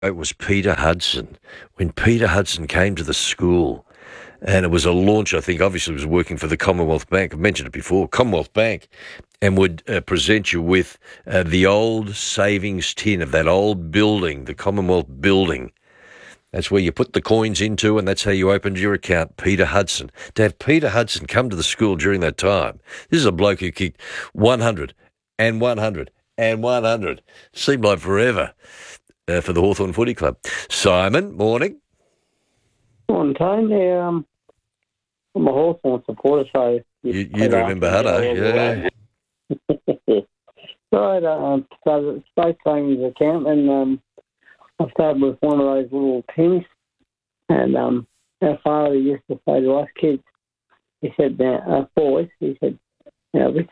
It was Peter Hudson. When Peter Hudson came to the school, and it was a launch, I think, obviously, was working for the Commonwealth Bank. I've mentioned it before, Commonwealth Bank, and would present you with the old savings tin of that old building, the Commonwealth building. That's where you put the coins into, and that's how you opened your account, Peter Hudson. To have Peter Hudson come to the school during that time, this is a bloke who kicked 100 and 100 and 100. Seemed like forever for the Hawthorn Footy Club. Simon, morning. Morning, Tony. Yeah, I'm a Hawthorn supporter, so... You'd remember Hutto, yeah. Right, started space savings account, and I started with one of those little tins, and our father used to say to us kids, he said, boys, he said, with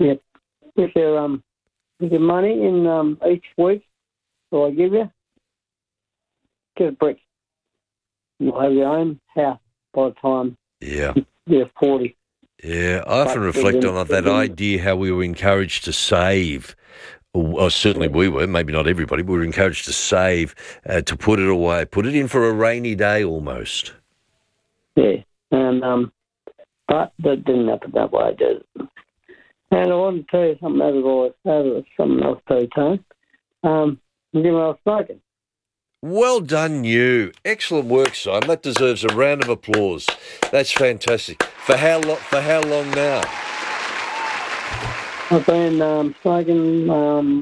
your money in each week that I give you, get a brick. You'll have your own house by the time you're 40. Yeah, I often reflect on that idea how we were encouraged to save. Well, certainly we were, maybe not everybody, but we were encouraged to save, to put it away, put it in for a rainy day almost. Yeah, and but that didn't happen that way, did it? And I want to tell you something something else too, Tony. You know, I was smoking. Well done, you. Excellent work, Simon. That deserves a round of applause. That's fantastic. For how long now? I've been smoking.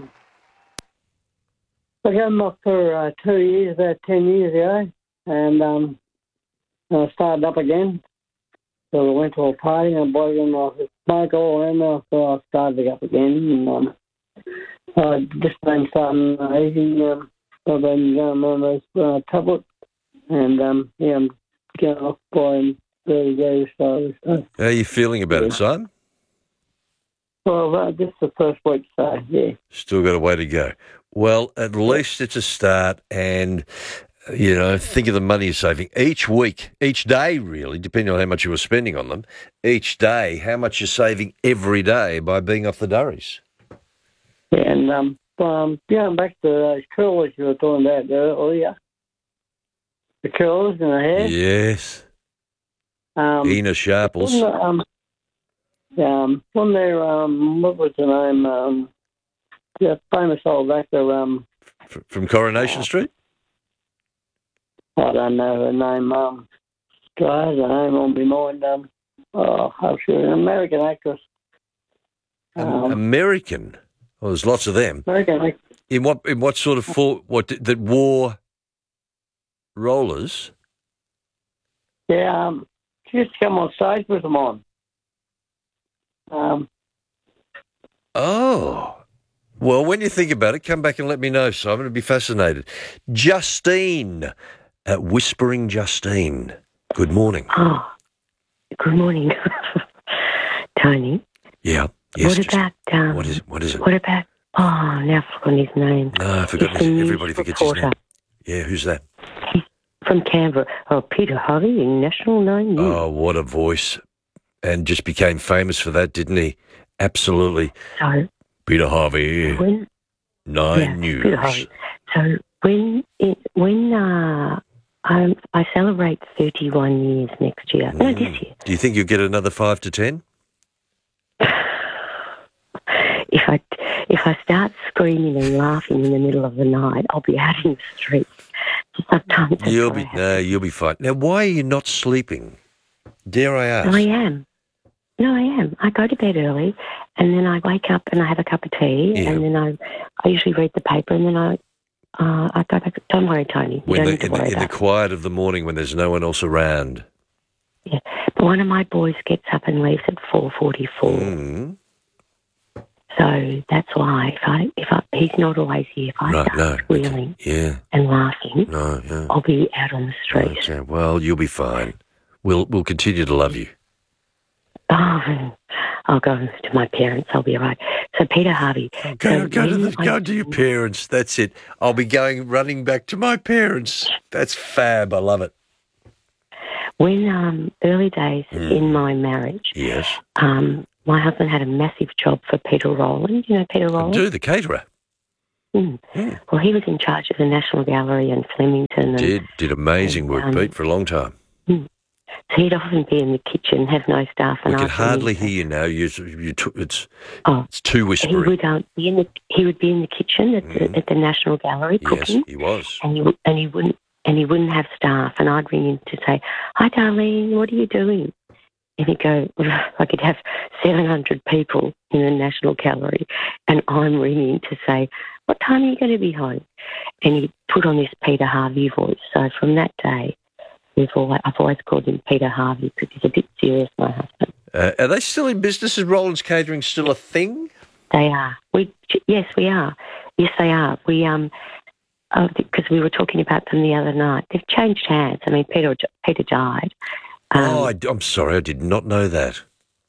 I came off for 2 years, about 10 years ago, and I started up again. So I went to a party and I bought in off the smoke all around, so I started up again. And I've just been starting easy. I've been going on those tablets, and I'm getting off by 30 days. So, how are you feeling about it, Simon? Well, just the first week, so yeah. Still got a way to go. Well, at least it's a start, and think of the money you're saving each week, each day, really, depending on how much you were spending on them. Each day, how much you're saving every day by being off the durries. Yeah, and going back to those curlers you were talking about earlier, the curlers in the hair. Yes. Ina Sharples. When they're, what was the name? The famous old actor. From Coronation Street? I don't know her name. God, the name on my mind. She was an American actress. American? Well, there's lots of them. American actress. In what sort of that wore rollers? Yeah, she used to come on stage with them on. Well, when you think about it, come back and let me know, Simon. I'd be fascinated. Justine, Whispering Justine. Good morning. Oh, good morning, Tony. Yeah. Yes, what about what is it? What about? Oh, now I've forgotten his name. No, I've forgotten. Everybody forgets his name. Yeah, who's that? He's from Canberra. Oh, Peter Harvey in National 9 News. Oh, what a voice! And just became famous for that, didn't he? Absolutely. So Peter Harvey, 9 News. Peter Harvey. So when I celebrate 31 years next year. No, this year. Do you think you'll get another 5 to 10? If I start screaming and laughing in the middle of the night, I'll be out in the streets. Sometimes you'll be fine. Now, why are you not sleeping? Dare I ask? I am. No, I am. I go to bed early, and then I wake up and I have a cup of tea, and then I usually read the paper, and then I go back. Don't worry, Tony. You don't need to worry about it. In the quiet of the morning when there's no one else around. Yeah, but one of my boys gets up and leaves at 4:44. Mm. So that's why if he's not always here. If I start squealing and laughing, I'll be out on the street. Okay. Well, you'll be fine. We'll continue to love you. Oh, I'll go to my parents. I'll be all right. So Peter Harvey. Go to your parents. That's it. I'll be running back to my parents. That's fab. I love it. When early days in my marriage, yes, my husband had a massive job for Peter Rowland. You know Peter Rowland? I do, the caterer. Well, he was in charge of the National Gallery in Flemington. And, Did amazing work, Pete, for a long time. So he'd often be in the kitchen, have no staff. We and can hardly hear you now. It's too whispery. He would be in the kitchen at the National Gallery cooking. Yes, he was. And he wouldn't have staff. And I'd ring in to say, "Hi, darling, what are you doing?" And he'd go, "I could have 700 people in the National Gallery, and I'm ringing to say, what time are you going to be home?" And he put on this Peter Harvey voice. So from that day, I've always called him Peter Harvey because he's a bit serious, my husband. Are they still in business? Is Roland's Catering still a thing? They are. Yes, we are. Yes, they are. Because we were talking about them the other night. They've changed hands. I mean, Peter died. I'm sorry, I did not know that.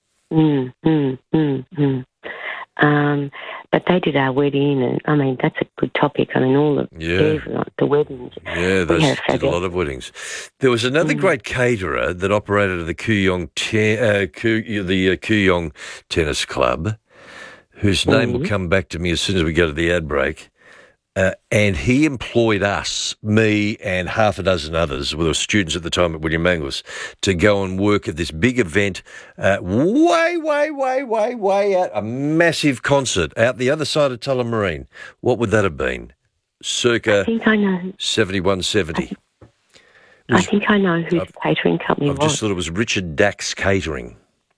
But they did our wedding, and I mean that's a good topic. I mean all the weddings. Yeah, they did a lot of weddings. There was another great caterer that operated at the Kooyong Tennis Club, whose name will come back to me as soon as we go to the ad break. And he employed us, me and half a dozen others, we were students at the time at William Mangles, to go and work at this big event way out, a massive concert out the other side of Tullamarine. What would that have been? Circa, I think I know. 71, 70. I think I know who the catering company was. I've just thought it was Richard Dax Catering.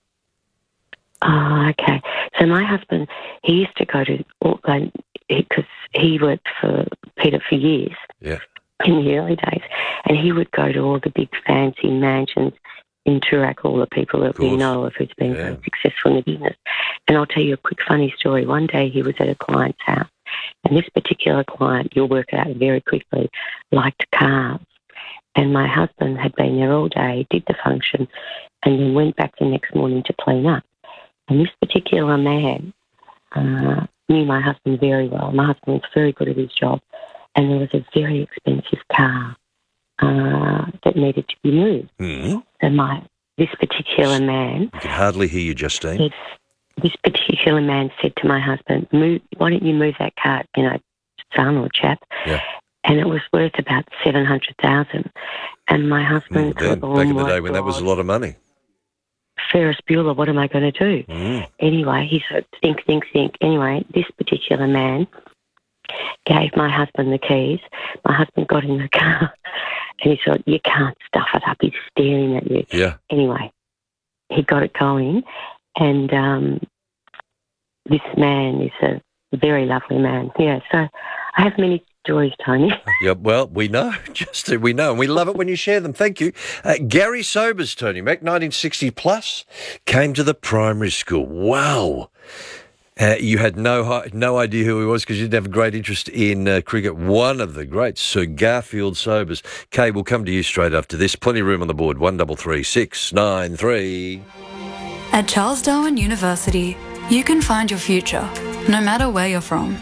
Oh, okay. So my husband, he used to go to, because he worked for Peter for years in the early days, and he would go to all the big fancy mansions in Toorak, all the people that we know of who's been very successful in the business. And I'll tell you a quick funny story. One day he was at a client's house, and this particular client, you'll work it out very quickly, liked cars. And my husband had been there all day, did the function, and then went back the next morning to clean up. And this particular man knew my husband very well. My husband was very good at his job, and there was a very expensive car that needed to be moved. So this particular man... I can hardly hear you, Justine. This particular man said to my husband, "Why don't you move that car, son or chap?" Yeah. And it was worth about $700,000. And my husband... back in the day when that was a lot of money. Ferris Bueller, what am I going to do? Anyway, he said, think. Anyway, this particular man gave my husband the keys. My husband got in the car and he said, "You can't stuff it up." He's staring at you. Yeah. Anyway, he got it going, and this man is a very lovely man. Yeah, so I have many stories, Tony. Yeah, well, we know, Justin, we know, and we love it when you share them. Thank you. Gary Sobers, Tony Mac, 1960 plus, came to the primary school. Wow. You had no idea who he was because you didn't have a great interest in cricket. One of the greats, Sir Garfield Sobers. Kay, we'll come to you straight after this. Plenty of room on the board, 133 693. At Charles Darwin University, you can find your future, no matter where you're from.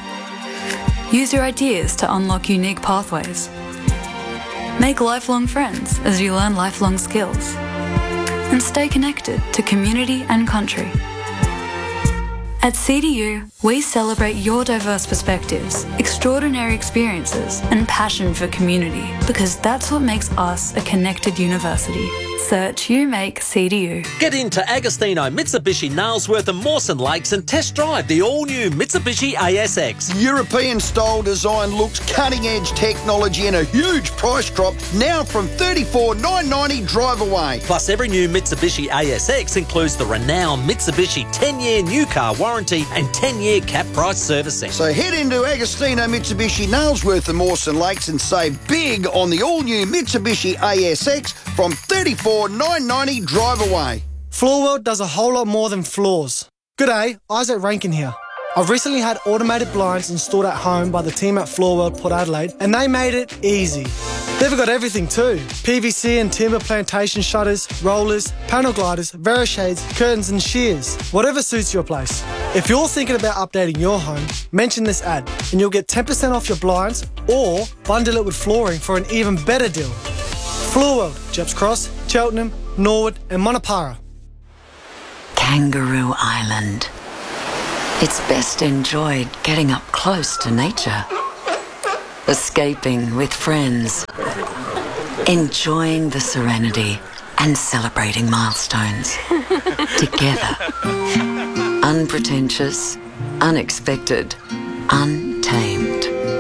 Use your ideas to unlock unique pathways. Make lifelong friends as you learn lifelong skills. And stay connected to community and country. At CDU, we celebrate your diverse perspectives, extraordinary experiences, and passion for community, because that's what makes us a connected university. Search UMake CDU. Get into Agostino, Mitsubishi, Nailsworth and Mawson Lakes and test drive the all-new Mitsubishi ASX. European-style design looks, cutting-edge technology and a huge price drop, now from $34,990 drive away. Plus, every new Mitsubishi ASX includes the renowned Mitsubishi 10-year new car warranty and 10-year cap price servicing. So head into Agostino, Mitsubishi, Nailsworth and Mawson Lakes and save big on the all-new Mitsubishi ASX from $34,990 drive away. Floorworld does a whole lot more than floors. G'day, Isaac Rankin here. I've recently had automated blinds installed at home by the team at Floorworld Port Adelaide, and they made it easy. They've got everything too. PVC and timber plantation shutters, rollers, panel gliders, Verishades, curtains and shears. Whatever suits your place. If you're thinking about updating your home, mention this ad and you'll get 10% off your blinds or bundle it with flooring for an even better deal. Floorworld, Jeps Cross, Cheltenham, Norwood and Monopara. Kangaroo Island. It's best enjoyed getting up close to nature, escaping with friends, enjoying the serenity and celebrating milestones together. Unpretentious, unexpected, untamed.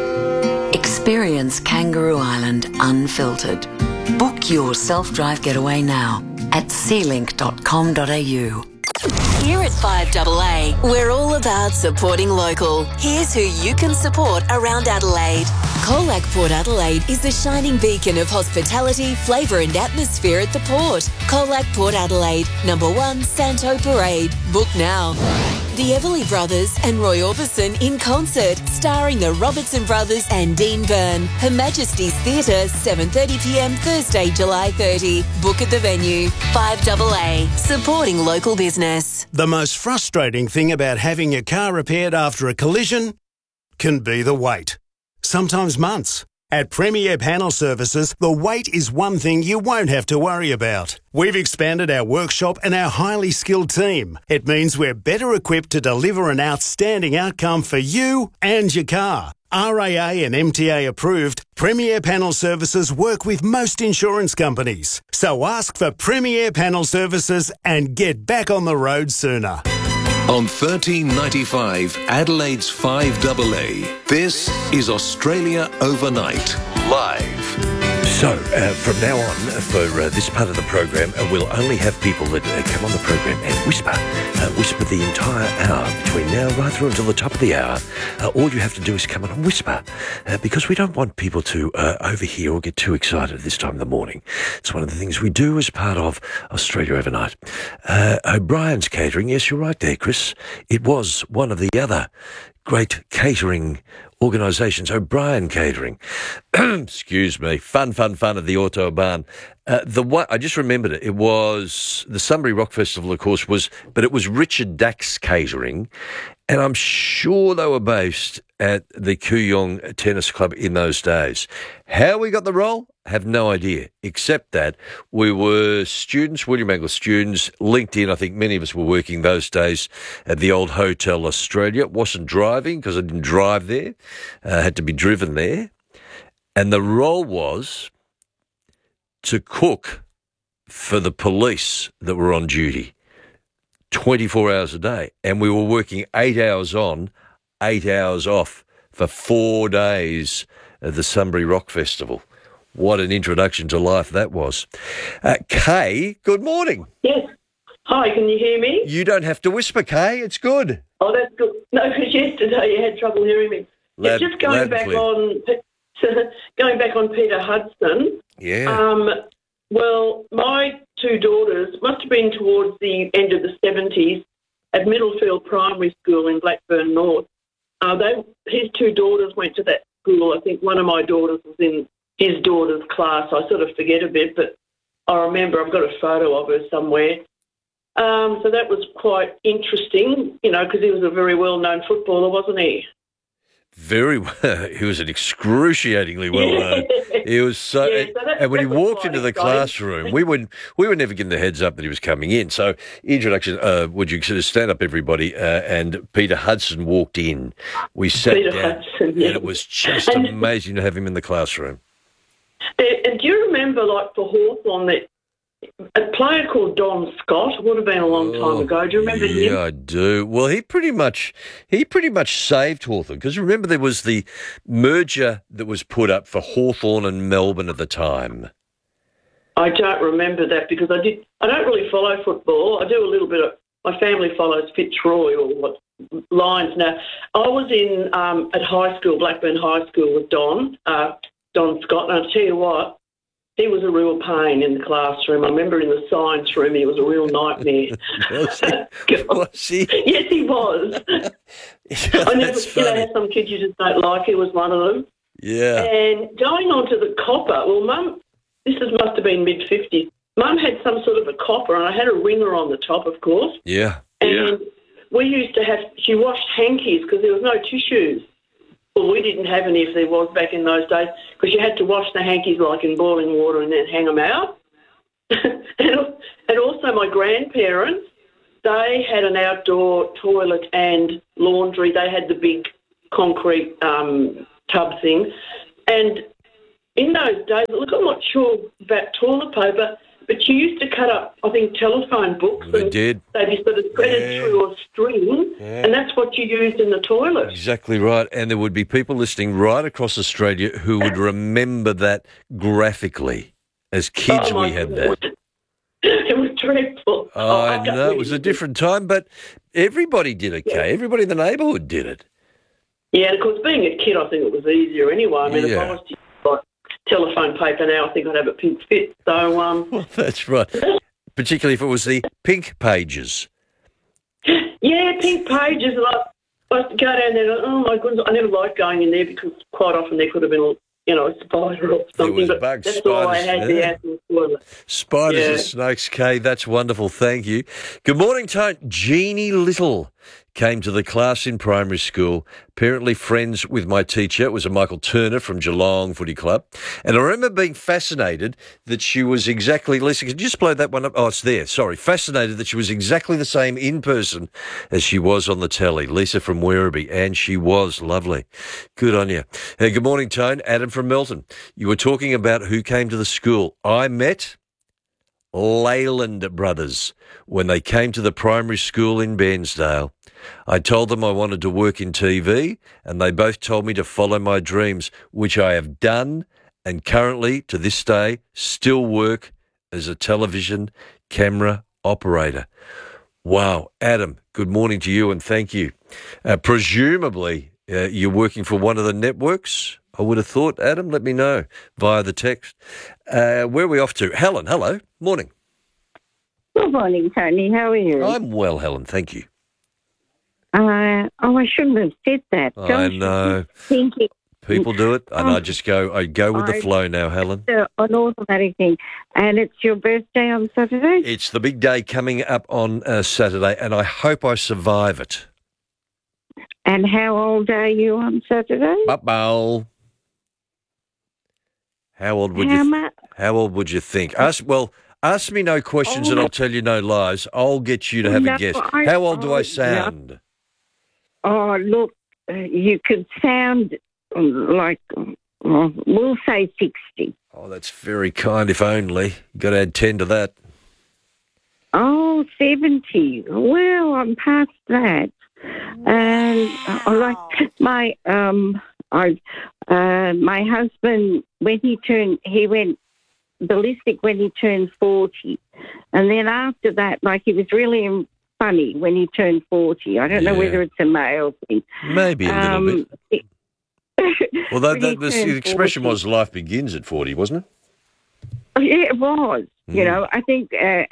Experience Kangaroo Island unfiltered. Book your self-drive getaway now at sealink.com.au. Here at 5AA, we're all about supporting local. Here's who you can support around Adelaide. Colac Port Adelaide is the shining beacon of hospitality, flavour and atmosphere at the port. Colac Port Adelaide, number 1 Santo Parade. Book now. The Everly Brothers and Roy Orbison in concert, starring the Robertson Brothers and Dean Byrne. Her Majesty's Theatre, 7:30pm Thursday, July 30. Book at the venue. 5AA, supporting local business. The most frustrating thing about having your car repaired after a collision can be the wait. Sometimes months. At Premier Panel Services, the wait is one thing you won't have to worry about. We've expanded our workshop and our highly skilled team. It means we're better equipped to deliver an outstanding outcome for you and your car. RAA and MTA approved, Premier Panel Services work with most insurance companies. So ask for Premier Panel Services and get back on the road sooner. On 1395 Adelaide's 5AA, this is Australia Overnight, live. So, from now on, for this part of the program, we'll only have people that come on the program and whisper the entire hour between now right through until the top of the hour. All you have to do is come on and whisper, because we don't want people to overhear or get too excited at this time of the morning. It's one of the things we do as part of Australia Overnight. O'Brien's Catering, yes, you're right there, Chris. It was one of the other great catering organisations, O'Brien Catering. Excuse me. Fun at the Autobahn. I just remembered it. It was the Sunbury Rock Festival, of course, but it was Richard Dack's Catering, and I'm sure they were based at the Kooyong Tennis Club in those days. How we got the role? Have no idea, except that we were students, William Angle students, linked in. I think many of us were working those days at the old Hotel Australia. Wasn't driving because I didn't drive there. Had to be driven there. And the role was to cook for the police that were on duty 24 hours a day. And we were working 8 hours on, 8 hours off for 4 days at the Sunbury Rock Festival. What an introduction to life that was. Kay, good morning. Yes. Hi, can you hear me? You don't have to whisper, Kay. It's good. Oh, that's good. No, because yesterday you had trouble hearing me. Just going back on Peter Hudson. Yeah. Well, my two daughters must have been towards the end of the 70s at Middlefield Primary School in Blackburn North. His two daughters went to that school. I think one of my daughters was in his daughter's class. I sort of forget a bit, but I remember I've got a photo of her somewhere. So that was quite interesting, because he was a very well-known footballer, wasn't he? Very well. He was an excruciatingly well-known. He was so, and when he walked into the classroom, we were never given the heads up that he was coming in. So, introduction. Would you sort of stand up, everybody? And Peter Hudson walked in. We sat down, and it was just amazing to have him in the classroom. And do you remember, for Hawthorn, that a player called Don Scott, would have been a long time ago. Do you remember him? Yeah, I do. Well, he pretty much saved Hawthorn, because remember there was the merger that was put up for Hawthorn and Melbourne at the time. I don't remember that because I don't really follow football. I do a little bit of. My family follows Fitzroy or Lions now. I was in at high school, Blackburn High School, with Don Scott, and I'll tell you what. He was a real pain in the classroom. I remember in the science room, he was a real nightmare. Was he? Yes, he was. I never, had some kids you just don't like. He was one of them. Yeah. And going on to the copper, well, Mum, must have been mid-50s. Mum had some sort of a copper, and I had a ringer on the top, of course. Yeah. And we used to she washed hankies because there was no tissues. Well, we didn't have any if there was back in those days because you had to wash the hankies in boiling water and then hang them out. and also my grandparents, they had an outdoor toilet and laundry. They had the big concrete tub thing. And in those days, look, I'm not sure about toilet paper, but you used to cut up, I think, telephone books. They did. They'd be sort of threaded through a string, and that's what you used in the toilet. Exactly right. And there would be people listening right across Australia who would remember that graphically. As kids, we had that. It was dreadful. I know, it was a different time, but everybody did okay. Everybody in the neighbourhood did it. Yeah, and of course, being a kid, I think it was easier anyway. I mean, if I was to use telephone paper now, I think I'd have a pink fit. So, well, that's right. Particularly if it was the pink pages. Yeah, pink pages. I used to go down there and, oh my goodness, I never liked going in there because quite often there could have been a spider or something. But bugs, that's spiders, all I had there out in the toilet. Spiders and snakes, Kay. That's wonderful. Thank you. Good morning, Tone. Jeannie Little came to the class in primary school, apparently friends with my teacher. It was a Michael Turner from Geelong Footy Club. And I remember being fascinated that she was exactly, Lisa, could you just blow that one up? Oh, it's there. Sorry. Fascinated that she was exactly the same in person as she was on the telly. Lisa from Werribee. And she was lovely. Good on you. Good morning, Tone. Adam from Melton. You were talking about who came to the school. I met Leyland Brothers when they came to the primary school in Bairnsdale. I told them I wanted to work in TV, and they both told me to follow my dreams, which I have done, and currently, to this day, still work as a television camera operator. Wow. Adam, good morning to you, and thank you. Presumably, you're working for one of the networks, I would have thought. Adam, let me know via the text. Where are we off to? Helen, hello. Morning. Good morning, Tony. How are you? I'm well, Helen. Thank you. I shouldn't have said that. I know. People do it, and I go with the flow now, Helen. It's an automatic thing. And it's your birthday on Saturday? It's the big day coming up on Saturday, and I hope I survive it. And how old are you on Saturday? How old would you think? Ask me no questions and I'll tell you no lies. I'll get you to have a guess. How old do I sound? No. Oh, look, you could sound like, we'll say 60. Oh, that's very kind, if only. You've got to add 10 to that. Oh, 70. Well, I'm past that. And my husband, he went ballistic when he turned 40. And then after that, he was really funny when he turned 40. I don't know whether it's a male thing. Maybe a little bit. Well, the expression was life begins at 40, wasn't it? Yeah, it was. You know, I think,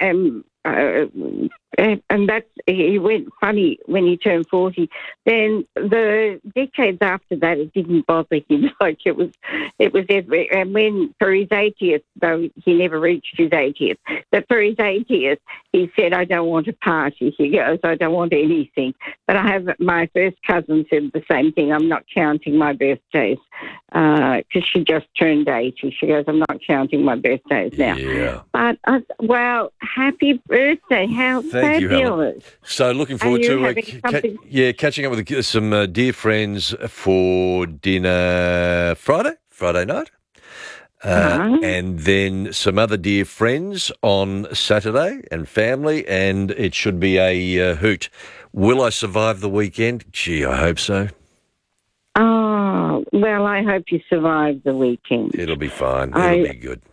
and that's, he went funny when he turned 40. Then the decades after that, it didn't bother him. It was every, and when for his 80th, though he never reached his 80th, but for his 80th, he said, I don't want a party. He goes, I don't want anything. But my first cousin said the same thing. I'm not counting my birthdays because she just turned 80. She goes, I'm not counting my birthdays now. Yeah. But, happy birthday. How Thank you, Helen. So looking forward to catching up with some dear friends for dinner Friday night. And then some other dear friends on Saturday and family, and it should be a hoot. Will I survive the weekend? Gee, I hope so. Oh, well, I hope you survive the weekend. It'll be fine. It'll be good.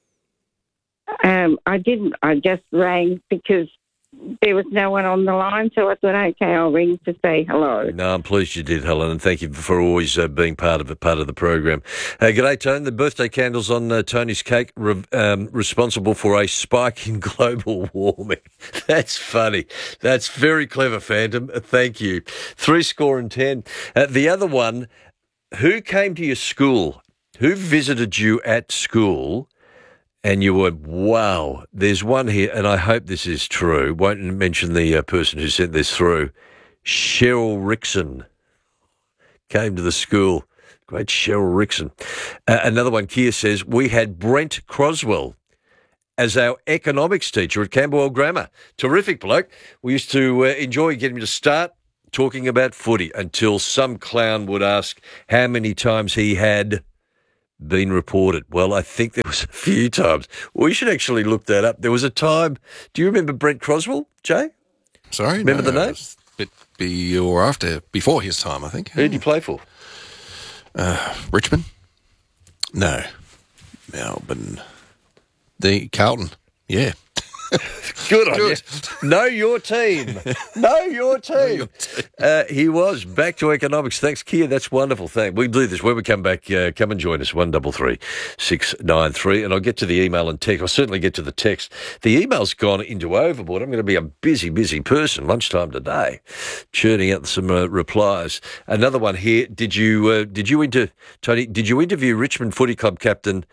I just rang because there was no one on the line, so I thought, okay, I'll ring to say hello. No, I'm pleased you did, Helen, and thank you for always being part of the program. G'day, Tony. The birthday candles on Tony's cake responsible for a spike in global warming. That's funny. That's very clever, Phantom. Thank you. 10. The other one, who came to your school? Who visited you at school? And you went, wow, there's one here, and I hope this is true. Won't mention the person who sent this through. Cheryl Rickson came to the school. Great Cheryl Rickson. Another one, Kia says, we had Brent Croswell as our economics teacher at Camberwell Grammar. Terrific bloke. We used to enjoy getting him to start talking about footy until some clown would ask how many times he had been reported. Well, I think there was a few times. We should actually look that up. There was a time, do you remember Brent Croswell, Jay? Sorry? Remember the name? Before his time, I think. Who did you play for? Richmond? No. Melbourne. Carlton. Yeah. Good on you. Know your team. Know your team. He was back to economics. Thanks, Kia. That's wonderful. We'll do this when we come back. Come and join us. 133 693. And I'll get to the email and text. I'll certainly get to the text. The email's gone into overboard. I'm going to be a busy person lunchtime today, churning out some replies. Another one here. Tony? Did you interview Richmond Footy Club captain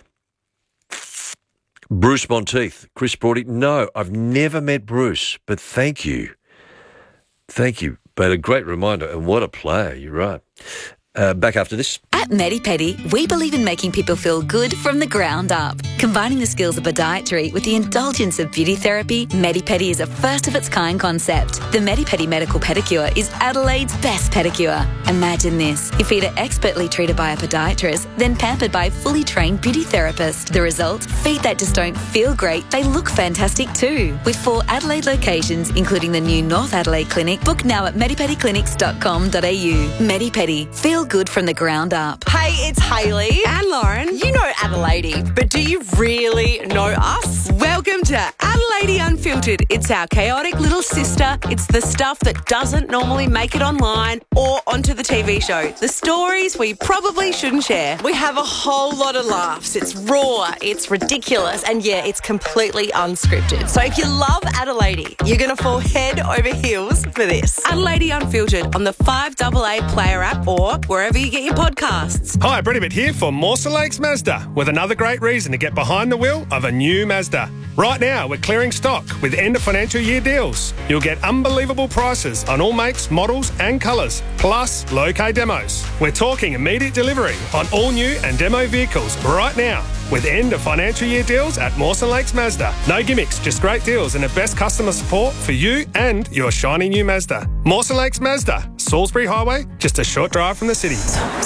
Bruce Monteith? Chris Broughty? No, I've never met Bruce, but thank you. Thank you. But a great reminder, and what a player, you're right. Back after this. At MediPedi, we believe in making people feel good from the ground up. Combining the skills of podiatry with the indulgence of beauty therapy, MediPedi is a first-of-its-kind concept. The MediPedi Medical Pedicure is Adelaide's best pedicure. Imagine this. Your feet are expertly treated by a podiatrist, then pampered by a fully trained beauty therapist. The result? Feet that just don't feel great, they look fantastic too. With 4 Adelaide locations, including the new North Adelaide Clinic, book now at medipediclinics.com.au. MediPedi. Feel good from the ground up. Hey, it's Hayley and Lauren. You know Adelaide, but do you really know us? Welcome to Adelaide Unfiltered. It's our chaotic little sister. It's the stuff that doesn't normally make it online or onto the TV show. The stories we probably shouldn't share. We have a whole lot of laughs. It's raw, it's ridiculous, and yeah, it's completely unscripted. So if you love Adelaide, you're going to fall head over heels for this. Adelaide Unfiltered on the 5AA Player app or wherever you get your podcasts. Hi, Bredibit here for Mawson Lakes Mazda with another great reason to get behind the wheel of a new Mazda. Right now, we're clearing stock with end of financial year deals. You'll get unbelievable prices on all makes, models and colours, plus low K demos. We're talking immediate delivery on all new and demo vehicles right now with end of financial year deals at Mawson Lakes Mazda. No gimmicks, just great deals and the best customer support for you and your shiny new Mazda. Mawson Lakes Mazda, Salisbury Highway, just a short drive from the city.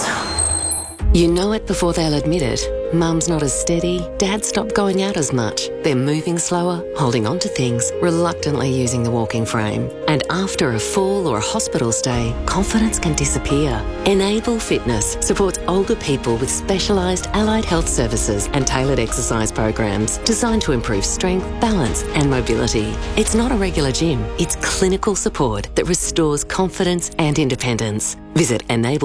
You know it before they'll admit it. Mum's not as steady, Dad stopped going out as much. They're moving slower, holding on to things, reluctantly using the walking frame. And after a fall or a hospital stay, confidence can disappear. Enable Fitness supports older people with specialised allied health services and tailored exercise programs designed to improve strength, balance and mobility. It's not a regular gym, it's clinical support that restores confidence and independence. Visit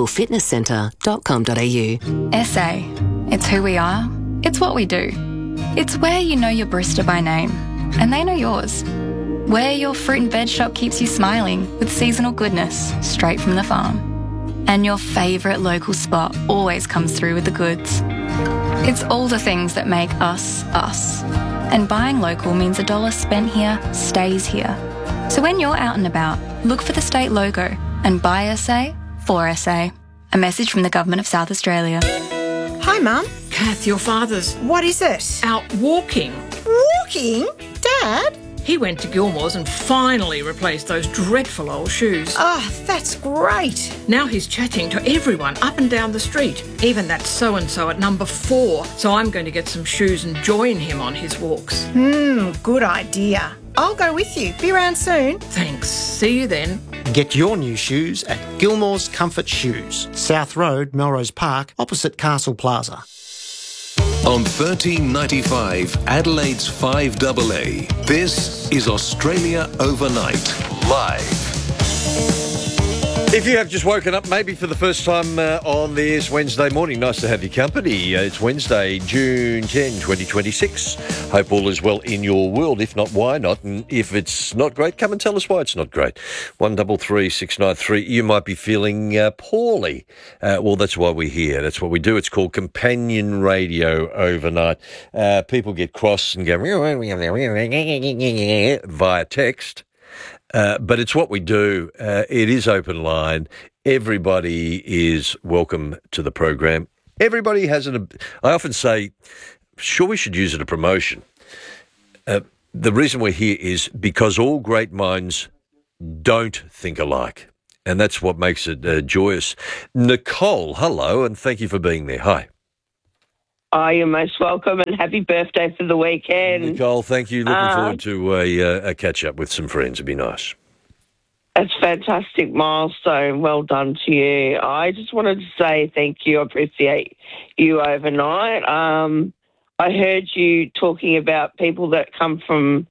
enablefitnesscentre.com.au. SA. It's who we are. It's what we do. It's where you know your barista by name, and they know yours. Where your fruit and veg shop keeps you smiling with seasonal goodness straight from the farm. And your favourite local spot always comes through with the goods. It's all the things that make us, us. And buying local means $1 spent here stays here. So when you're out and about, look for the state logo and buy SA for SA. A message from the Government of South Australia. Hi, Mum. Kath, your father's... What is it? Out walking. Walking? Dad? He went to Gilmore's and finally replaced those dreadful old shoes. Oh, that's great. Now he's chatting to everyone up and down the street, even that so-and-so at number 4. So I'm going to get some shoes and join him on his walks. Good idea. I'll go with you. Be around soon. Thanks. See you then. Get your new shoes at Gilmore's Comfort Shoes, South Road, Melrose Park, opposite Castle Plaza. On 1395 Adelaide's 5AA, this is Australia Overnight, live. If you have just woken up, maybe for the first time on this Wednesday morning, nice to have your company. It's Wednesday, June 10, 2026. Hope all is well in your world. If not, why not? And if it's not great, come and tell us why it's not great. 133 693. You might be feeling poorly. Well, that's why we're here. That's what we do. It's called Companion Radio Overnight. People get cross and go via text. But it's what we do. It is open line. Everybody is welcome to the program. Everybody has I often say, sure, we should use it as a promotion. The reason we're here is because all great minds don't think alike, and that's what makes it joyous. Nicole, hello, and thank you for being there. Hi. Oh, you're most welcome, and happy birthday for the weekend. Nicole, thank you. Looking forward to a catch-up with some friends. It'd be nice. It's a fantastic milestone. Well done to you. I just wanted to say thank you. I appreciate you overnight. I heard you talking about people that come to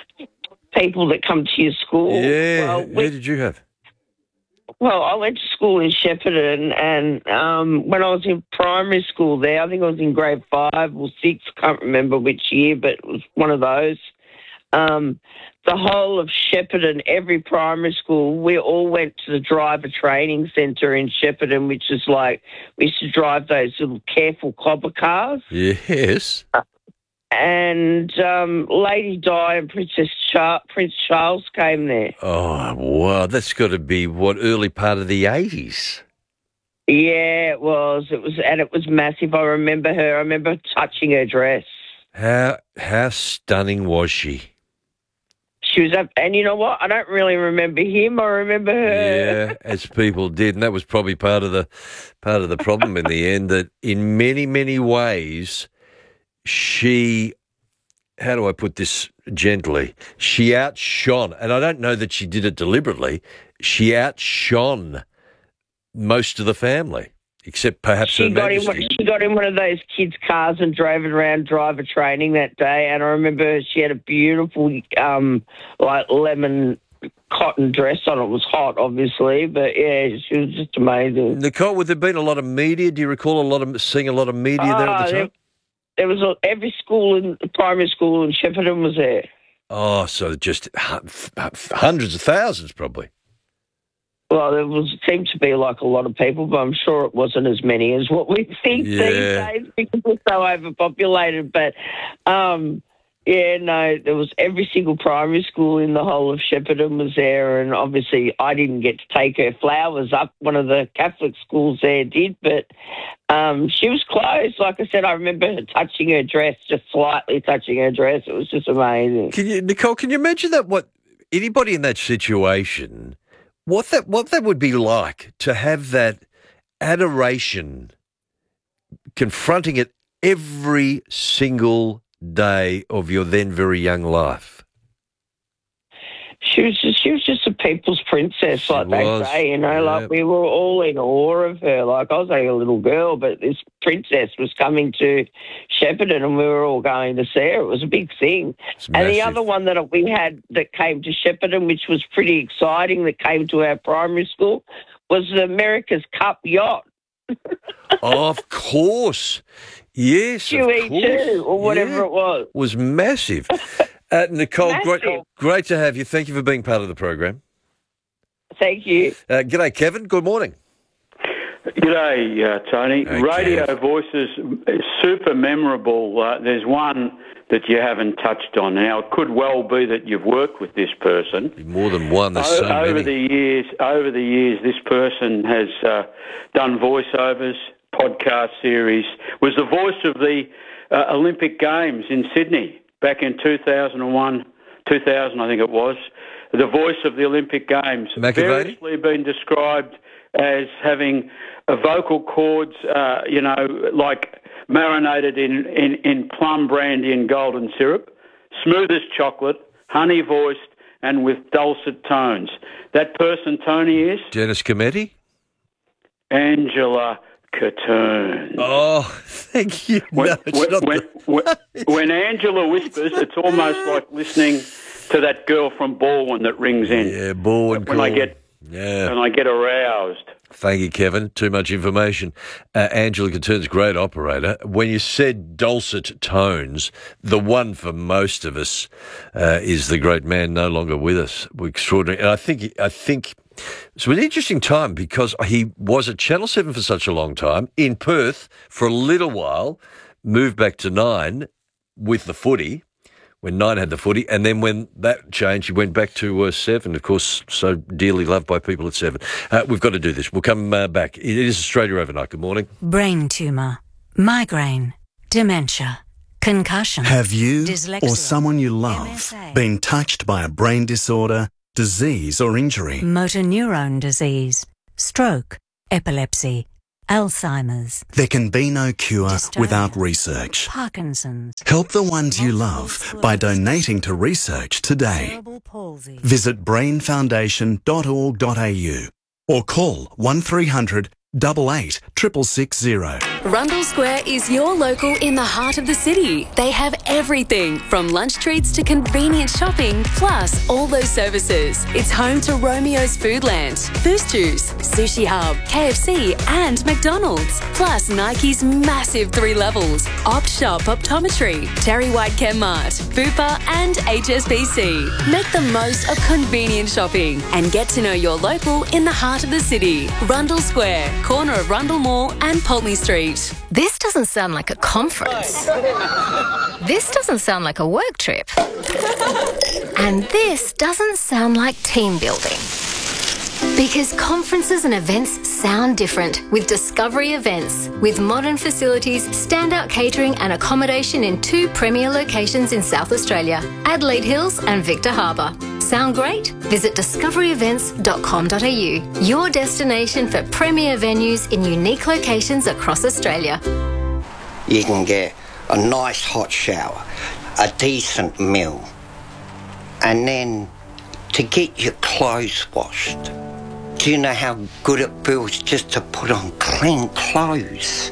your school. Yeah, well, where did you have? Well, I went to school in Shepparton, and when I was in primary school there, I think I was in grade 5 or 6, can't remember which year, but it was one of those. The whole of Shepparton, every primary school, we all went to the driver training centre in Shepparton, which is like, we used to drive those little careful clobber cars. Yes. And Lady Di and Prince Charles came there. Oh, wow. That's got to be, early part of the 80s? Yeah, it was. It was massive. I remember her. I remember touching her dress. How stunning was she? She was up, and you know what? I don't really remember him. I remember her. Yeah, as people did, and that was probably part of the problem in the end. That in many, many ways, she, how do I put this gently? She outshone, and I don't know that she did it deliberately. She outshone most of the family. Except perhaps she got in one of those kids' cars and drove it around driver training that day. And I remember she had a beautiful, like lemon cotton dress on. It was hot, obviously, but yeah, she was just amazing. Nicole, would there been a lot of media? Do you recall seeing a lot of media there at the time? There was every school in primary school in Shepparton was there. Oh, so just hundreds of thousands, probably. Well, there seemed to be like a lot of people, but I'm sure it wasn't as many as what we think these days because we're so overpopulated. But, there was every single primary school in the whole of Shepparton was there, and obviously I didn't get to take her flowers up. One of the Catholic schools there did, but she was close. Like I said, I remember her touching her dress, just slightly touching her dress. It was just amazing. Nicole, can you imagine that? Anybody in that situation... What that would be like to have that adoration confronting it every single day of your then very young life? She was just a people's princess, like they say, you know, like we were all in awe of her. Like I was like a little girl, but this princess was coming to Shepparton and we were all going to see her. It was a big thing. And the other one that we had that came to Shepparton, which was pretty exciting, that came to our primary school, was the America's Cup yacht. Of course. Yes, QE2 or whatever it was. It was massive. Nicole, great to have you. Thank you for being part of the program. Thank you. G'day, Kevin. Good morning. G'day, Tony. Hey, Radio Kev. Voices, super memorable. There's one that you haven't touched on. Now, it could well be that you've worked with this person. More than one. There's so many. Over the years, this person has done voiceovers, podcast series, was the voice of the Olympic Games in Sydney back in 2000, I think it was, the voice of the Olympic Games. Variously been described as having vocal cords, like marinated in plum brandy and golden syrup, smooth as chocolate, honey-voiced, and with dulcet tones. That person, Tony, is? Dennis Cometti? Angela Catterns. Oh, thank you. When Angela whispers, it's almost like listening to that girl from Baldwin that rings in. Yeah, Baldwin. When I get aroused. Thank you, Kevin. Too much information. Angela Catterns, great operator. When you said dulcet tones, the one for most of us is the great man no longer with us. Extraordinary. And I think it was an interesting time because he was at Channel 7 for such a long time, in Perth for a little while, moved back to 9 with the footy, when 9 had the footy, and then when that changed, he went back to 7, of course, so dearly loved by people at 7. We've got to do this. We'll come back. It is Australia Overnight. Good morning. Brain tumour, migraine, dementia. concussion. Have you dyslexia, or someone you love MSA, been touched by a brain disorder, disease or injury? motor neurone disease, stroke, epilepsy, Alzheimer's, There can be no cure Dystonia, without research. Parkinson's, Help the ones you love by donating to research today. cerebral palsy. Visit brainfoundation.org.au or call 1300 88 660. Rundle Square is your local in the heart of the city. They have everything from lunch treats to convenient shopping, plus all those services. It's home to Romeo's Foodland, Boost Juice, Sushi Hub, KFC and McDonald's. Plus Nike's massive 3 levels, Opt Shop Optometry, Terry White Chemmart, Bupa and HSBC. Make the most of convenient shopping and get to know your local in the heart of the city. Rundle Square, corner of Rundle Mall and Pulteney Street. This doesn't sound like a conference. This doesn't sound like a work trip. And this doesn't sound like team building. Because conferences and events sound different with Discovery Events. With modern facilities, standout catering and accommodation in 2 premier locations in South Australia, Adelaide Hills and Victor Harbour. Sound great? Visit discoveryevents.com.au, your destination for premier venues in unique locations across Australia. You can get a nice hot shower, a decent meal, and then to get your clothes washed. Do you know how good it feels just to put on clean clothes?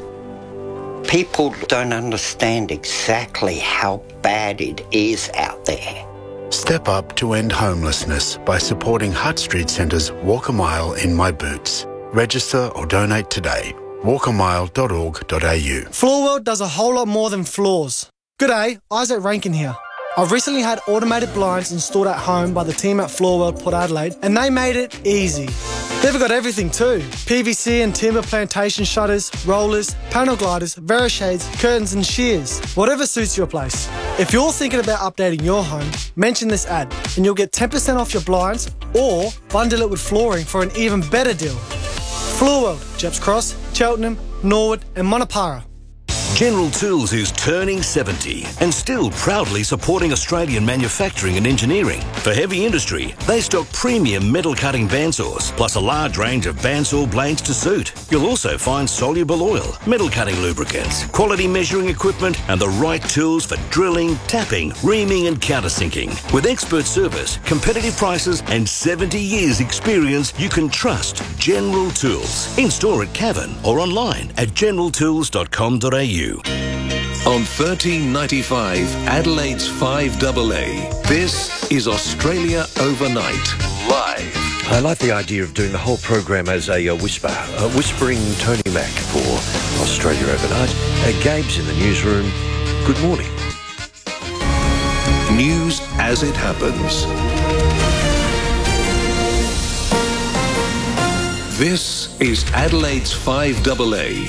People don't understand exactly how bad it is out there. Step up to end homelessness by supporting Hutt Street Centre's Walk a Mile in My Boots. Register or donate today. walkamile.org.au. Floor World does a whole lot more than floors. G'day, Isaac Rankin here. I've recently had automated blinds installed at home by the team at Floor World Port Adelaide, and they made it easy. They've got everything too. PVC and timber plantation shutters, rollers, panel gliders, Verishades, curtains and shears. Whatever suits your place. If you're thinking about updating your home, mention this ad and you'll get 10% off your blinds or bundle it with flooring for an even better deal. Floor World, Jeps Cross, Cheltenham, Norwood and Monopara. General Tools is turning 70 and still proudly supporting Australian manufacturing and engineering. For heavy industry, they stock premium metal cutting bandsaws, plus a large range of bandsaw blades to suit. You'll also find soluble oil, metal cutting lubricants, quality measuring equipment, and the right tools for drilling, tapping, reaming, and countersinking. With expert service, competitive prices, and 70 years experience, you can trust General Tools. In store at Cavan or online at generaltools.com.au. On 1395 Adelaide's 5AA, this is Australia Overnight, live. I like the idea of doing the whole program as a whisper, whispering Tony Mac for Australia Overnight. Gabe's in the newsroom. Good morning. News as it happens. This is Adelaide's 5AA.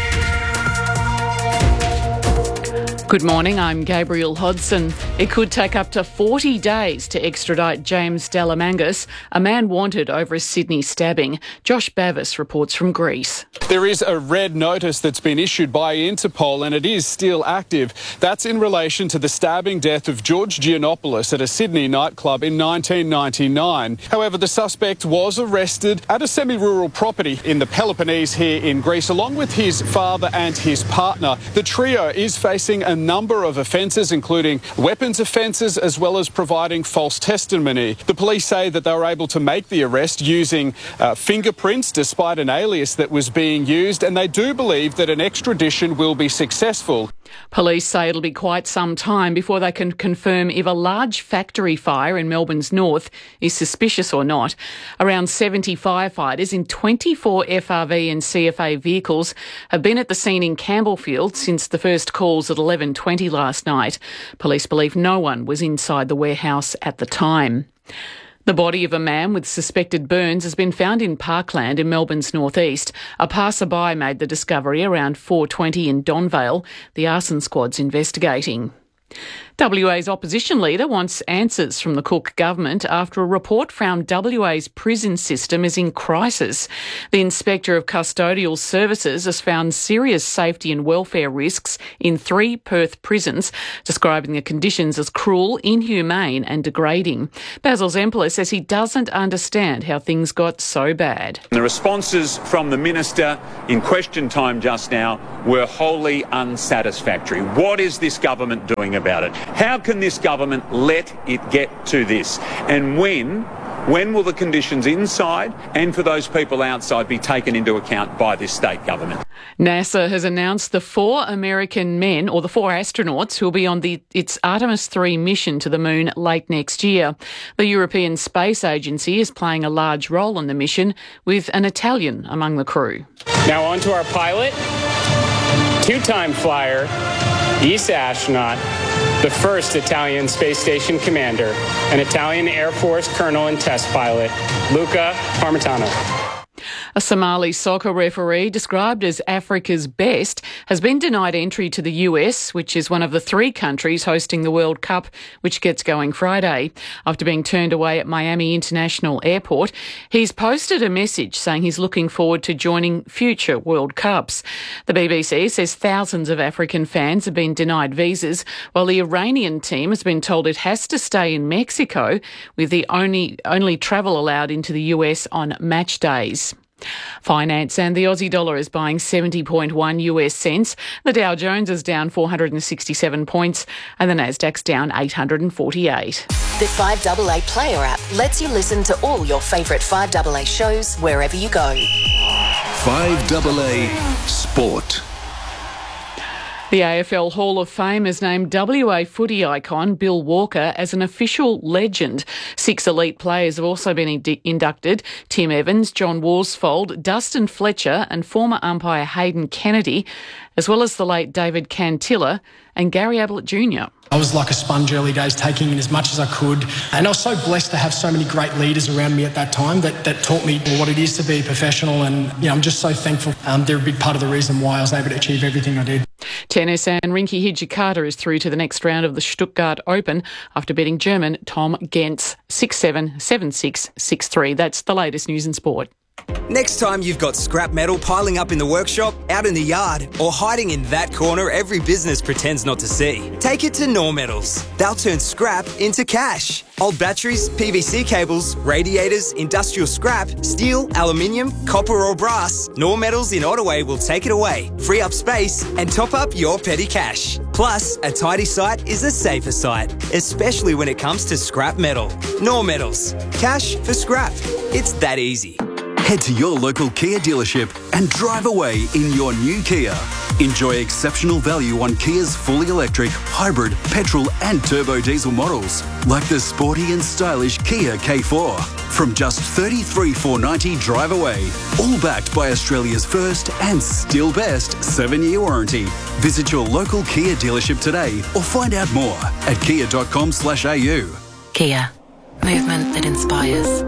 Good morning, I'm Gabriel Hodson. It could take up to 40 days to extradite James Delamangas, a man wanted over a Sydney stabbing. Josh Bavis reports from Greece. There is a red notice that's been issued by Interpol and it is still active. That's in relation to the stabbing death of George Giannopoulos at a Sydney nightclub in 1999. However, the suspect was arrested at a semi-rural property in the Peloponnese here in Greece, along with his father and his partner. The trio is facing a number of offences, including weapons offences as well as providing false testimony. The police say that they were able to make the arrest using fingerprints despite an alias that was being used, and they do believe that an extradition will be successful. Police say it'll be quite some time before they can confirm if a large factory fire in Melbourne's north is suspicious or not. Around 70 firefighters in 24 FRV and CFA vehicles have been at the scene in Campbellfield since the first calls at 11:20 last night. Police believe no one was inside the warehouse at the time. The body of a man with suspected burns has been found in Parkland in Melbourne's northeast. A passerby made the discovery around 4:20 in Donvale. The arson squad's investigating. WA's opposition leader wants answers from the Cook government after a report found WA's prison system is in crisis. The Inspector of Custodial Services has found serious safety and welfare risks in 3 Perth prisons, describing the conditions as cruel, inhumane and degrading. Basil Zempler says he doesn't understand how things got so bad. The responses from the Minister in question time just now were wholly unsatisfactory. What is this government doing about it? How can this government let it get to this? And when will the conditions inside and for those people outside be taken into account by this state government? NASA has announced the 4 American men, or the 4 astronauts, who will be on its Artemis 3 mission to the moon late next year. The European Space Agency is playing a large role in the mission, with an Italian among the crew. Now on to our pilot, 2-time flyer, ESA astronaut, the first Italian space station commander, an Italian Air Force colonel and test pilot, Luca Parmitano. A Somali soccer referee, described as Africa's best, has been denied entry to the US, which is one of the 3 countries hosting the World Cup, which gets going Friday. After being turned away at Miami International Airport, he's posted a message saying he's looking forward to joining future World Cups. The BBC says thousands of African fans have been denied visas, while the Iranian team has been told it has to stay in Mexico, with the only travel allowed into the US on match days. Finance, and the Aussie dollar is buying 70.1 US cents. The Dow Jones is down 467 points and the Nasdaq's down 848. The 5AA Player app lets you listen to all your favourite 5AA shows wherever you go. 5AA Sport. The AFL Hall of Fame has named WA footy icon Bill Walker as an official legend. 6 elite players have also been inducted: Tim Evans, John Worsfold, Dustin Fletcher and former umpire Hayden Kennedy, as well as the late David Cantilla and Gary Ablett Jr. I was like a sponge early days, taking in as much as I could. And I was so blessed to have so many great leaders around me at that time that taught me what it is to be a professional. And I'm just so thankful. They're a big part of the reason why I was able to achieve everything I did. Tennis, and Rinky Hijikata is through to the next round of the Stuttgart Open after beating German Tom Gentz 6-7, 7-6, 6-3. That's the latest news in sport. Next time you've got scrap metal piling up in the workshop, out in the yard, or hiding in that corner every business pretends not to see, take it to Normetals. They'll turn scrap into cash. Old batteries, PVC cables, radiators, industrial scrap, steel, aluminium, copper or brass, Normetals in Ottaway will take it away, free up space and top up your petty cash. Plus, a tidy site is a safer site, especially when it comes to scrap metal. Normetals. Cash for scrap. It's that easy. Head to your local Kia dealership and drive away in your new Kia. Enjoy exceptional value on Kia's fully electric, hybrid, petrol and turbo diesel models, like the sporty and stylish Kia K4. From just $33,490 drive away, all backed by Australia's first and still best 7-year warranty. Visit your local Kia dealership today or find out more at kia.com/au. Kia. Movement that inspires.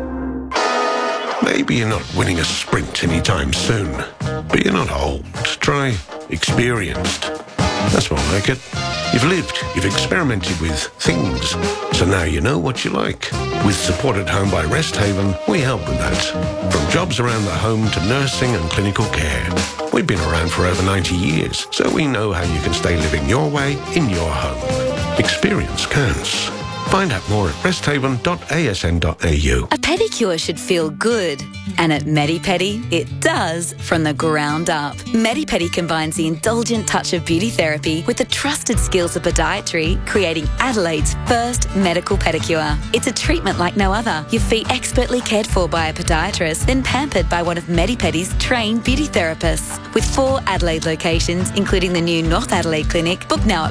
Maybe you're not winning a sprint anytime soon, but you're not old. Try experienced. That's more like it. You've lived, you've experimented with things, so now you know what you like. With Support at Home by Rest Haven, we help with that. From jobs around the home to nursing and clinical care. We've been around for over 90 years, so we know how you can stay living your way in your home. Experience counts. Find out more at resthaven.asn.au. A pedicure should feel good. And at Medi-Pedi, it does from the ground up. Medi-Pedi combines the indulgent touch of beauty therapy with the trusted skills of podiatry, creating Adelaide's first medical pedicure. It's a treatment like no other. Your feet expertly cared for by a podiatrist, then pampered by one of Medi-Pedi's trained beauty therapists. With 4 Adelaide locations, including the new North Adelaide Clinic, book now at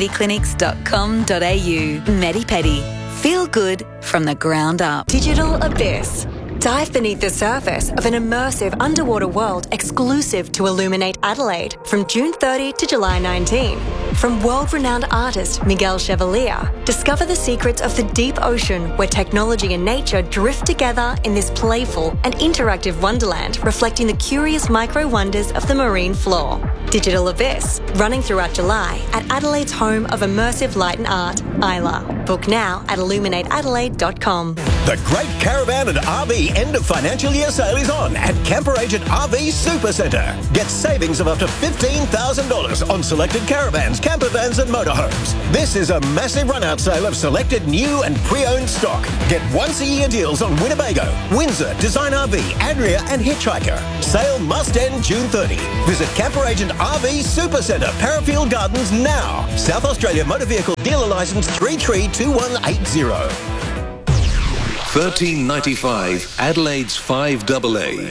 medipediclinics.com.au. Medi-Pedi. Feel good from the ground up. Digital Abyss. Dive beneath the surface of an immersive underwater world exclusive to Illuminate Adelaide from June 30 to July 19. From world-renowned artist Miguel Chevalier, discover the secrets of the deep ocean where technology and nature drift together in this playful and interactive wonderland reflecting the curious micro-wonders of the marine floor. Digital Abyss, running throughout July at Adelaide's home of immersive light and art, Isla. Book now at illuminateadelaide.com. The Great Caravan and RV end of financial year sale is on at Camper Agent RV Supercentre. Get savings of up to $15,000 on selected caravans, camper vans and motorhomes. This is a massive run-out sale of selected new and pre-owned stock. Get once-a-year deals on Winnebago, Windsor, Design RV, Adria and Hitchhiker. Sale must end June 30. Visit Camper Agent RV Supercentre, Parafield Gardens now. South Australia Motor Vehicle Dealer Licence 332180. 1395 Adelaide's 5AA.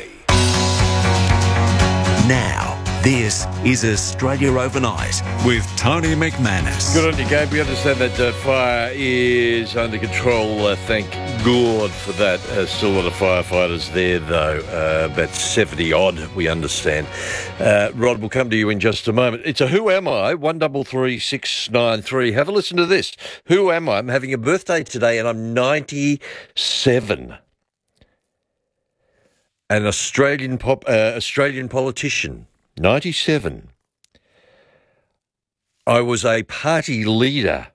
Now, this is Australia Overnight with Tony McManus. Good on you, Gabe. We understand that fire is under control. Thank God for that. Still a lot of firefighters there, though. About 70-odd, we understand. Rod, we'll come to you in just a moment. It's a Who Am I? 133693. Have a listen to this. Who am I? I'm having a birthday today and I'm 97. An Australian politician. 97. I was a party leader.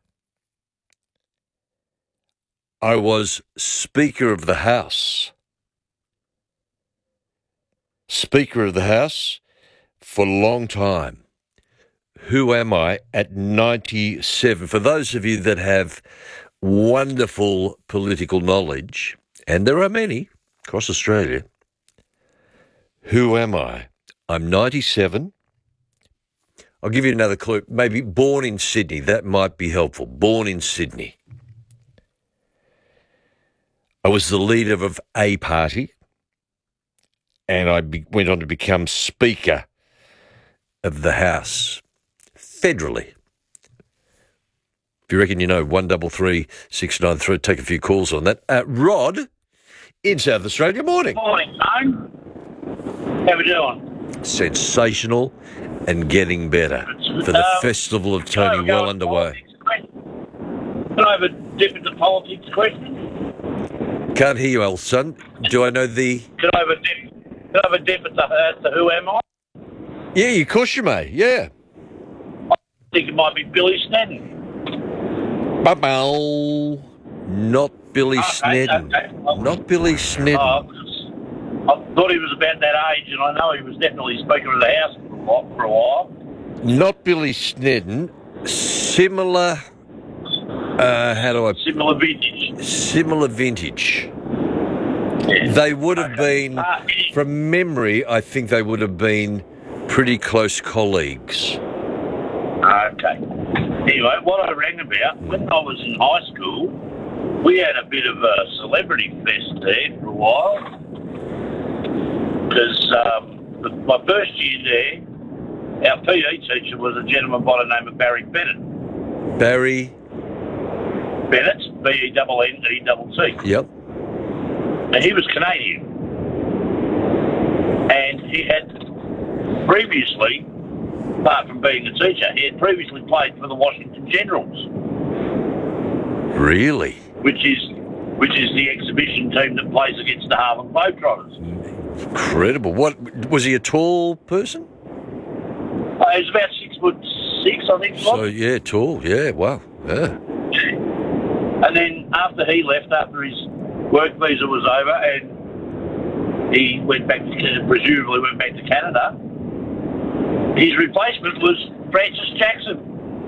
I was Speaker of the House. Speaker of the House for a long time. Who am I at 97? For those of you that have wonderful political knowledge, and there are many across Australia, who am I? I'm 97. I'll give you another clue. Maybe born in Sydney. That might be helpful. Born in Sydney. I was the leader of a party, and I went on to become Speaker of the House, federally. If you reckon you know, 133693, take a few calls on that. Rod, in South Australia, morning. Morning, Tone. How we doing? Sensational and getting better for the Festival of Tony well underway. Can I have a dip into politics question? Can't hear you, old son. Do I know the... Can I have a dip at the Who Am I? Yeah, of course you may, yeah. I think it might be Billy Snedden. Not Billy Snedden. Okay. Not Billy Snedden. I thought he was about that age, and I know he was definitely Speaker of the House for a while. Not Billy Snedden. Similar... Similar vintage. Similar vintage. Yeah. They would have been, from memory, I think they would have been pretty close colleagues. Okay. Anyway, what I rang about, when I was in high school, we had a bit of a celebrity fest there for a while. Because my first year there, our PE teacher was a gentleman by the name of Barry Bennett. Barry Bennett, Bennett. Yep. And he was Canadian. And he had previously, apart from being a teacher, he had previously played for the Washington Generals. Really? Which is the exhibition team that plays against the Harlem Globetrotters. Incredible. What was he, a tall person? He was about 6'6", I think. So yeah, tall. Yeah, wow. Yeah. And then after he left, after his work visa was over, and he presumably went back to Canada, his replacement was Francis Jackson.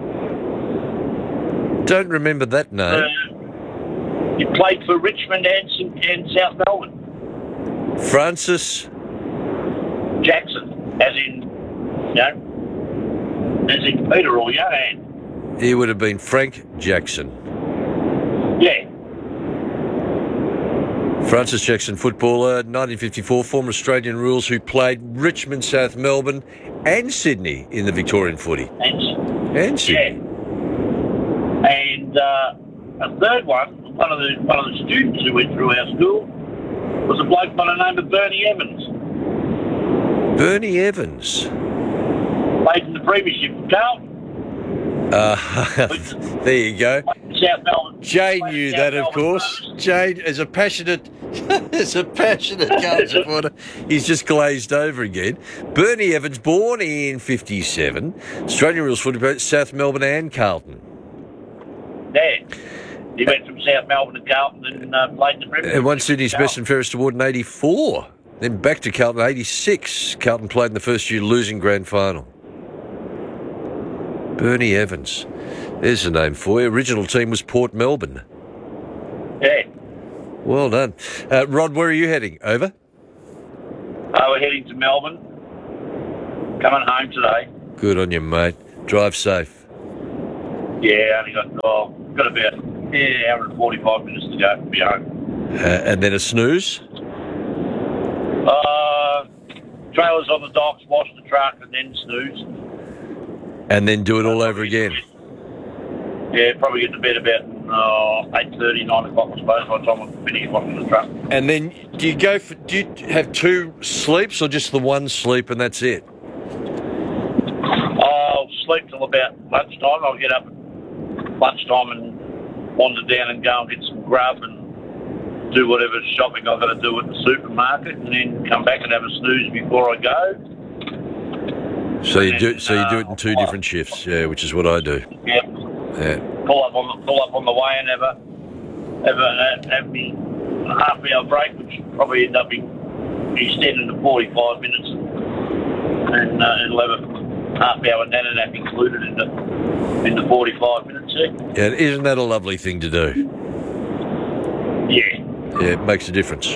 Don't remember that name. He played for Richmond and South Melbourne. Francis Jackson, as in Peter or Johan. He would have been Frank Jackson. Yeah. Francis Jackson, footballer, 1954, former Australian rules who played Richmond, South Melbourne and Sydney in the Victorian footy. And Sydney. Yeah. And a third one of the students who went through our school was a bloke by the name of Bernie Evans. Bernie Evans? Played in the premiership for Carlton. There you go. South Melbourne. Jane knew that, of course. Jane, as a passionate There's a passionate Carlton supporter. He's just glazed over again. Bernie Evans, born in 57. Australian rules footy both South Melbourne and Carlton. Yeah. He went from South Melbourne to Carlton and played in the Premier League. And won Sydney's Best and Fairest Award in 84. Then back to Carlton, 86. Carlton played in the first year, losing grand final. Bernie Evans. There's a name for you. Original team was Port Melbourne. Yeah. Well done. Rod, where are you heading? Over? We're heading to Melbourne. Coming home today. Good on you, mate. Drive safe. Yeah, only got about hour and 45 minutes to go to be home. And then a snooze? Trailers on the docks, wash the truck, and then snooze. And then do it all over again? Yeah, probably get to bed about 8:30, 9 o'clock, I suppose, by the time I finish washing the truck. And then do you have two sleeps or just the one sleep and that's it? I'll sleep till about lunchtime. I'll get up at lunchtime and wander down and go and get some grub and do whatever shopping I've got to do at the supermarket, and then come back and have a snooze before I go. So you do it in two different shifts, yeah, which is what I do. Yeah. Yeah. Pull up on the way and have me half-hour break, which probably end up extending to 45 minutes, and it'll have a half-hour nana nap included in the 45 minutes. Yeah, isn't that a lovely thing to do? Yeah. Yeah, it makes a difference.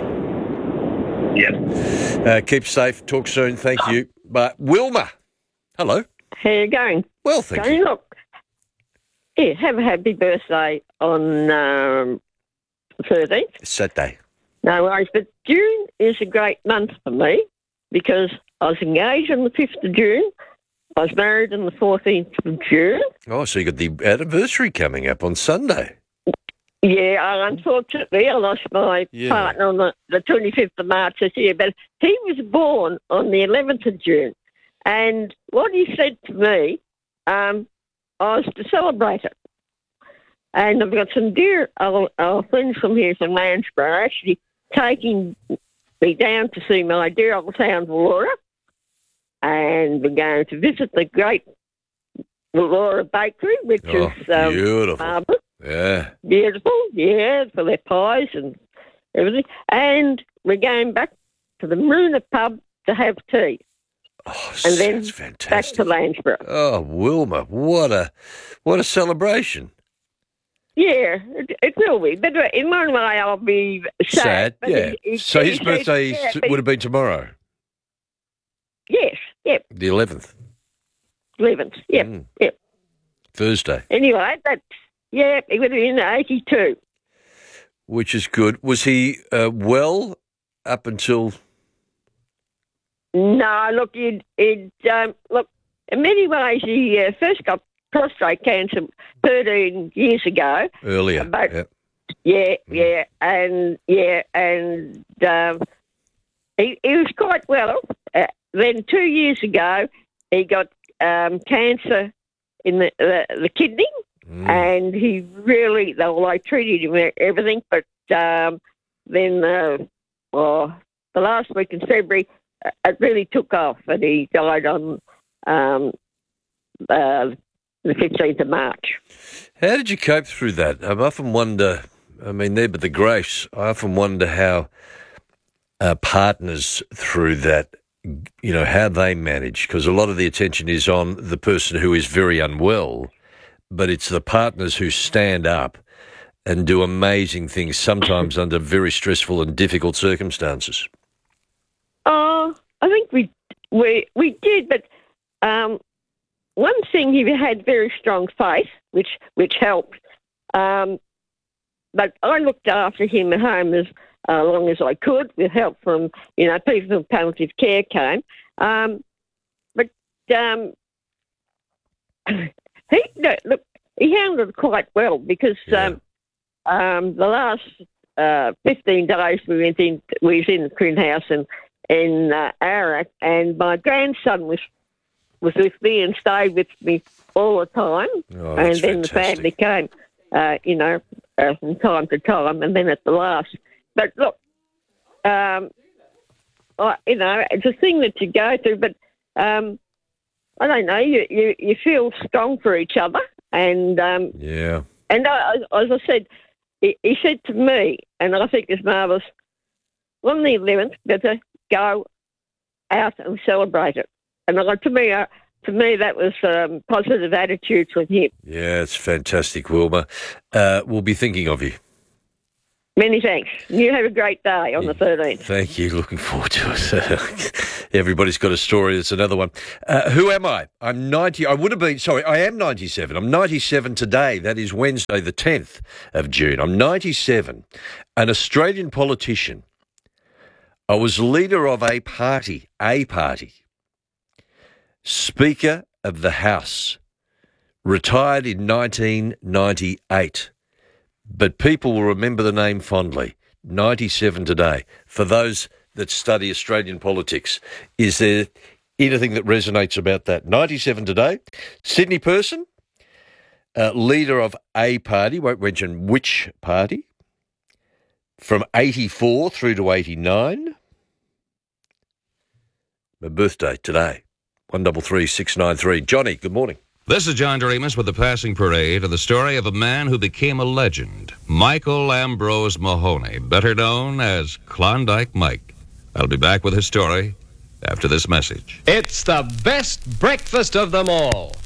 Yeah. Keep safe. Talk soon. Thank you. But Wilma, hello. How you going? Well, thank you. Look, have a happy birthday on 13th. Saturday. No worries, but June is a great month for me because I was engaged on the 5th of June. I was married on the 14th of June. Oh, so you got the anniversary coming up on Sunday. Yeah, unfortunately, I lost my partner on the 25th of March this year, but he was born on the 11th of June. And what he said to me, I was to celebrate it. And I've got some dear old friends from here from Landsborough actually taking me down to see my dear old town, Wallora. And we're going to visit the great Wallora Bakery, which is beautiful. marvellous. Yeah. Beautiful, yeah, for their pies and everything. And we're going back to the Maruna pub to have tea. Oh, and then fantastic. Back to Landsborough. Oh, Wilma, what a celebration. Yeah, it will be. But in one way, I'll be sad. But yeah. So his birthday would have been tomorrow? Yes, yep. The 11th? 11th, yep, yep. Thursday. Anyway, he would have been 82. Which is good. Was he well up until... No, look, in many ways, he first got prostate cancer 13 years ago. Earlier, and he was quite well. Then 2 years ago, he got cancer in the kidney, and he really, they treated him and everything, but then the last week in February, it really took off, and he died on the 15th of March. How did you cope through that? I often wonder, there but the grace, I often wonder how partners through that, how they manage, because a lot of the attention is on the person who is very unwell, but it's the partners who stand up and do amazing things, sometimes under very stressful and difficult circumstances. I think we did, but one thing, he had very strong faith, which helped. But I looked after him at home as long as I could, with help from people from palliative care came. But he handled it quite well because the last 15 days we was in the Print House and in Ararat, and my grandson was with me and stayed with me all the time. Oh, and then fantastic. the family came, from time to time, and then at the last. But look, it's a thing that you go through, but I don't know, you feel strong for each other. And yeah. And as I said, he said to me, and I think it's marvellous, on the 11th, better go out and celebrate it. And to me, that was positive attitudes with him. Yeah, it's fantastic, Wilma. We'll be thinking of you. Many thanks. You have a great day on the 13th. Thank you. Looking forward to it. Everybody's got a story. It's another one. Who am I? I'm 90. I am 97. I'm 97 today. That is Wednesday, the 10th of June. I'm 97. An Australian politician. I was leader of a party. Speaker of the House. Retired in 1998. But people will remember the name fondly. 97 today. For those that study Australian politics, is there anything that resonates about that? 97 today. Sydney person, leader of a party, won't mention which party, from 84 through to 89. My birthday today, 133 693. Johnny, good morning. This is John Doremus with the Passing Parade and the story of a man who became a legend, Michael Ambrose Mahoney, better known as Klondike Mike. I'll be back with his story after this message. It's the best breakfast of them all.